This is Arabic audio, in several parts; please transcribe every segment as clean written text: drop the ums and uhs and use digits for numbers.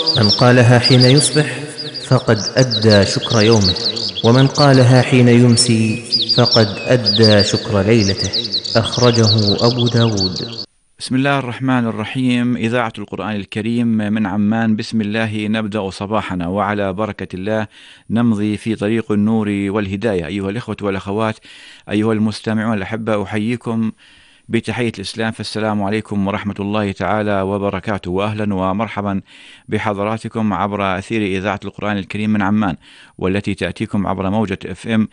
من قالها حين يصبح فقد أدى شكر يومه، ومن قالها حين يمسي فقد أدى شكر ليلته. أخرجه أبو داود. بسم الله الرحمن الرحيم. إذاعة القرآن الكريم من عمان، بسم الله نبدأ صباحنا، وعلى بركة الله نمضي في طريق النور والهداية. أيها الإخوة والأخوات، أيها المستمعون الأحبة، أحييكم بتحية الإسلام، فالسلام عليكم ورحمة الله تعالى وبركاته، وأهلا ومرحبا بحضراتكم عبر أثير إذاعة القرآن الكريم من عمان، والتي تأتيكم عبر موجة FM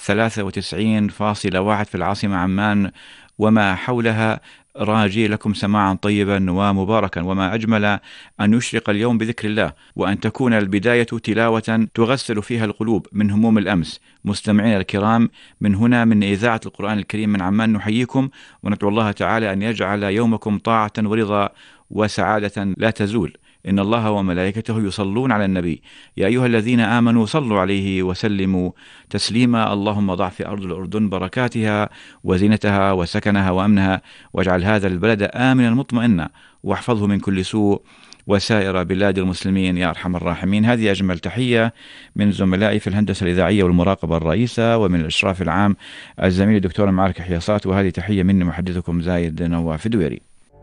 93.1 في العاصمة عمان وما حولها، راجي لكم سماعا طيبا ومباركا. وما أجمل أن يشرق اليوم بذكر الله، وأن تكون البداية تلاوة تغسل فيها القلوب من هموم الأمس. مستمعين الكرام، من هنا من إذاعة القرآن الكريم من عمان نحييكم، وندعو الله تعالى أن يجعل يومكم طاعة ورضا وسعادة لا تزول. إن الله وملائكته يصلون على النبي، يا أيها الذين آمنوا صلوا عليه وسلموا تسليما. اللهم ضع في أرض الأردن بركاتها وزينتها وسكنها وأمنها، واجعل هذا البلد آمنا مطمئنا، واحفظه من كل سوء، وسائر بلاد المسلمين يا أرحم الراحمين. هذه أجمل تحية من زملائي في الهندسة الإذاعية والمراقبة الرئيسة، ومن الإشراف العام الزميل الدكتور معارك حياصات، وهذه تحية مني محدثكم زايد نواف دويري.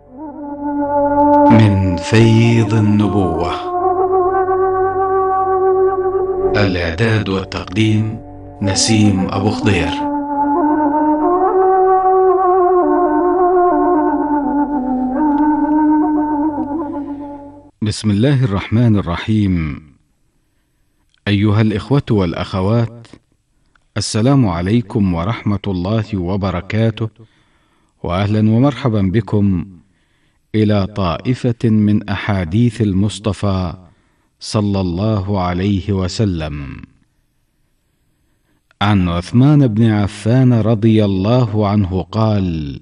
من فيض النبوة. الإعداد والتقديم نسيم أبو خضير. بسم الله الرحمن الرحيم. أيها الإخوة والأخوات، السلام عليكم ورحمة الله وبركاته، وأهلا ومرحبا بكم إلى طائفة من أحاديث المصطفى صلى الله عليه وسلم. عن عثمان بن عفان رضي الله عنه قال: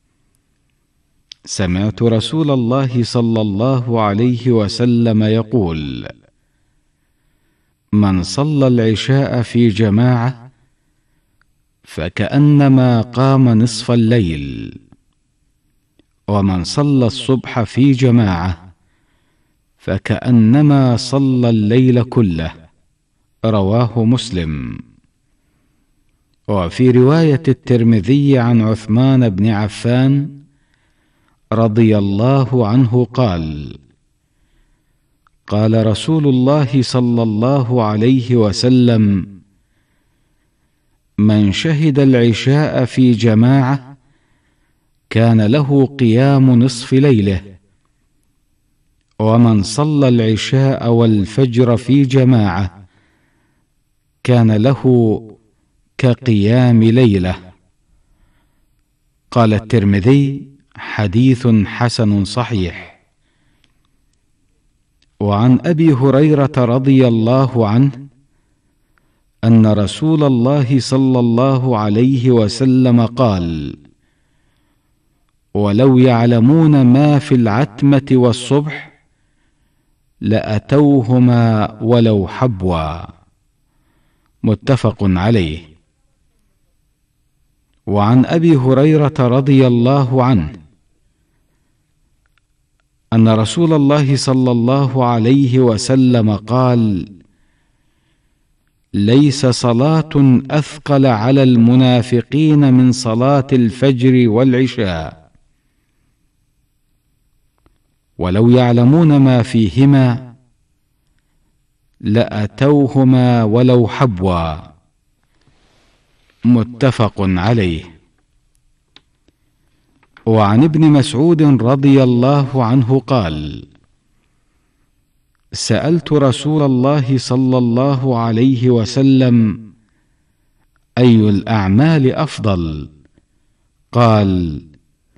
سمعت رسول الله صلى الله عليه وسلم يقول: من صلى العشاء في جماعة فكأنما قام نصف الليل، ومن صلى الصبح في جماعة فكأنما صلى الليل كله. رواه مسلم. وفي رواية الترمذي عن عثمان بن عفان رضي الله عنه قال: قال رسول الله صلى الله عليه وسلم: من شهد العشاء في جماعة كان له قيام نصف ليله، ومن صلى العشاء والفجر في جماعة كان له كقيام ليلة. قال الترمذي: حديث حسن صحيح. وعن أبي هريرة رضي الله عنه أن رسول الله صلى الله عليه وسلم قال: ولو يعلمون ما في العتمة والصبح لأتوهما ولو حبوا. متفق عليه. وعن أبي هريرة رضي الله عنه أن رسول الله صلى الله عليه وسلم قال: ليس صلاة أثقل على المنافقين من صلاة الفجر والعشاء، ولو يعلمون ما فيهما لأتوهما ولو حبوا. متفق عليه. وعن ابن مسعود رضي الله عنه قال: سألت رسول الله صلى الله عليه وسلم: أي الأعمال أفضل؟ قال: